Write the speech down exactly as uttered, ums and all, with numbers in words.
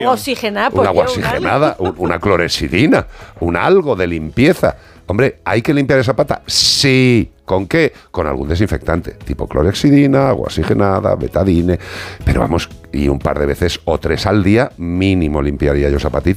Oxigenada, un agua oxigenada, un, una clorexidina, un algo de limpieza. Hombre, ¿hay que limpiar esa pata? Sí. ¿Con qué? Con algún desinfectante, tipo clorexidina, agua oxigenada, betadine. Pero vamos, y un par de veces o tres al día mínimo limpiaría yo esa patita.